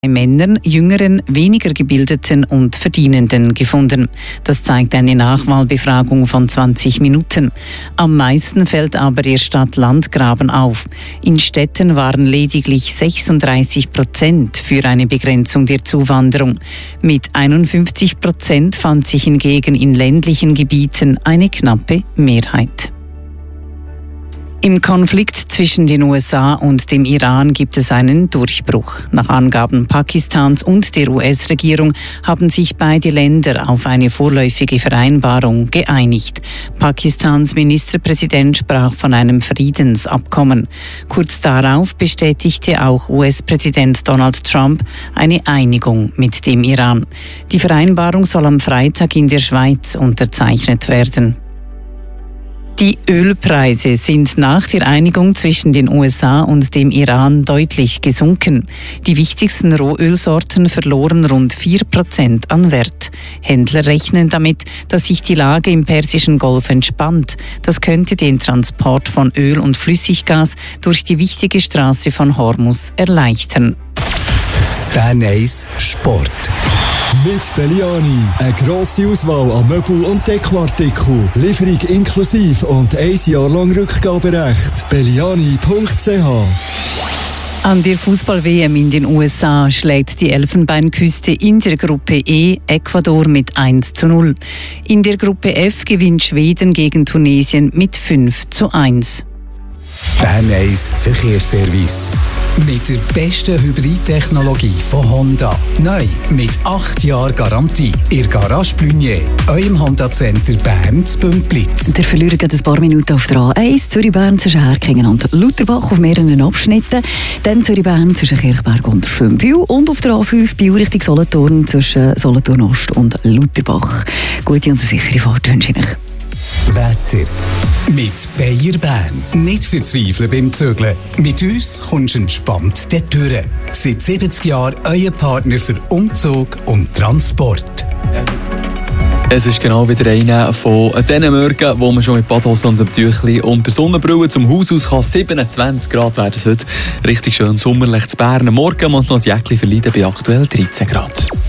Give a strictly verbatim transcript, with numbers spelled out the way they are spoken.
Männern, Jüngeren, weniger Gebildeten und Verdienenden gefunden. Das zeigt eine Nachwahlbefragung von zwanzig Minuten. Am meisten fällt aber der Stadt-Land-Graben auf. In Städten waren lediglich sechsunddreißig Prozent für eine Begrenzung der Zuwanderung. Mit einundfünfzig Prozent fand sich hingegen in ländlichen Gebieten eine knappe Mehrheit. Im Konflikt zwischen den U S A und dem Iran gibt es einen Durchbruch. Nach Angaben Pakistans und der U S-Regierung haben sich beide Länder auf eine vorläufige Vereinbarung geeinigt. Pakistans Ministerpräsident sprach von einem Friedensabkommen. Kurz darauf bestätigte auch U S-Präsident Donald Trump eine Einigung mit dem Iran. Die Vereinbarung soll am Freitag in der Schweiz unterzeichnet werden. Die Ölpreise sind nach der Einigung zwischen den U S A und dem Iran deutlich gesunken. Die wichtigsten Rohölsorten verloren rund vier Prozent an Wert. Händler rechnen damit, dass sich die Lage im Persischen Golf entspannt. Das könnte den Transport von Öl und Flüssiggas durch die wichtige Straße von Hormuz erleichtern. Bern eins Sport. Mit Belliani. Eine grosse Auswahl an Möbel- und Dekoartikeln. Lieferung inklusive und ein Jahr lang Rückgaberecht. Belliani punkt c h. An der Fußball-W M in den U S A schlägt die Elfenbeinküste in der Gruppe E Ecuador mit eins zu null. In der Gruppe F gewinnt Schweden gegen Tunesien mit fünf zu eins. Bern eins Verkehrsservice. Mit der besten Hybridtechnologie von Honda. Neu mit acht Jahren Garantie. Ihr Garage Blunier, eurem Honda-Center Bern zu Bümplitz. Der Verlierer geht ein paar Minuten auf der A eins. Zürich-Bern zwischen Herkingen und Lutherbach auf mehreren Abschnitten. Dann Zürich-Bern zwischen Kirchberg und Schönbühl. Und auf der A fünf Biel Richtung Solothurn zwischen Solothurn Ost und Lutherbach. Gute und sichere Fahrt wünsche ich euch. Wetter. Mit Bayer Bern. Nicht verzweifeln beim Zügeln. Mit uns kommst du entspannt dorthin. Seit siebzig Jahren euer Partner für Umzug und Transport. Es ist genau wieder einer von diesen Morgen, wo man schon mit Badhose und dem Tüchli und der Sonnenbrille zum Haus aus kann. siebenundzwanzig Grad werden es heute. Richtig schön sommerlich zu Bern. Morgen muss noch ein Jäckchen verleiden bei aktuell dreizehn Grad.